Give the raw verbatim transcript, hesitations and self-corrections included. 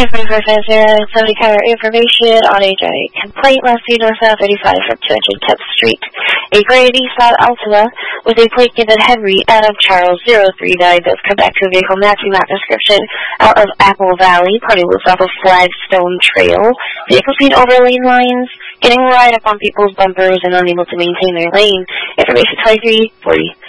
twenty-four Fencer, seventy counter information on a giant complaint last week north south thirty-five from two hundred tenth Street. A gray Nissan Altima with a plate given Henry Adam Charles zero three nine does come back to a vehicle matching that description out of Apple Valley. Party moves off of Flagstone Trail. Vehicles being over lane lines, getting right up on people's bumpers and unable to maintain their lane. Information twenty-three forty.